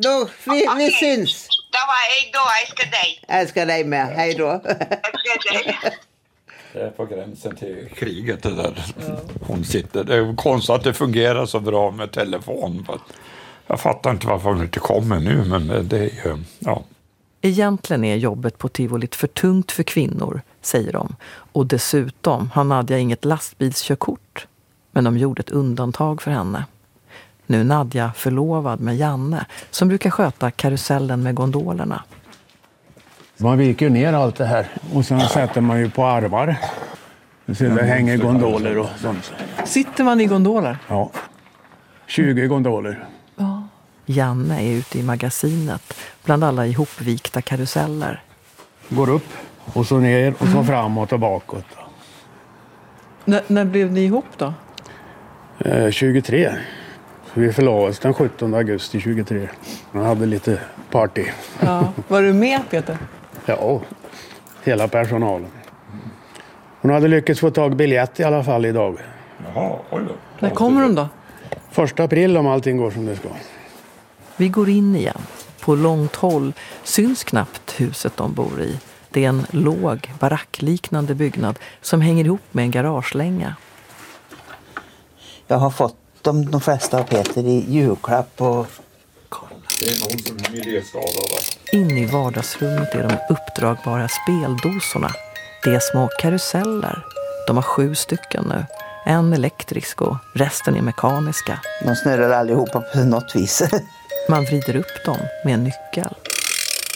Då, vi syns. Då var hej då, älskar dig. Älskar dig med, hej då. Älskar dig. Det är på gränsen till kriget det där hon sitter. Det är konstigt att det fungerar så bra med telefon. Jag fattar inte varför hon inte kommer nu, men det är ju, ja. Egentligen är jobbet på Tivolit för tungt för kvinnor, säger de. Och dessutom har Nadja inget lastbilskörkort. Men de gjorde ett undantag för henne. Nu är Nadja förlovad med Janne som brukar sköta karusellen med gondolerna. Man viker ner allt det här och sen sätter man ju på arvar. Så det hänger gondoler och sånt. Sitter man i gondoler? Ja, 20 gondoler. Ja. Janne är ute i magasinet bland alla ihopvikta karuseller. Går upp och så ner och så framåt och bakåt. När blev ni ihop då? 23. Vi förlade oss den 17 augusti 23. Man hade lite party. Ja. Var du med, Peter? Ja, hela personalen. Hon hade lyckats få tag biljett i alla fall idag. Jaha, oj då. När kommer de då? 1 april om allting går som det ska. Vi går in igen. På långt håll syns knappt huset de bor i. Det är en låg, barackliknande byggnad som hänger ihop med en garagelänga. Jag har fått de flesta av Peter i julklapp och... Det är någon som är miljöskadad. In i vardagsrummet är de uppdragbara speldosorna. Det är små karuseller. De har 7 stycken nu. En elektrisk och resten är mekaniska. De snurrar allihopa på något vis. Man vrider upp dem med en nyckel.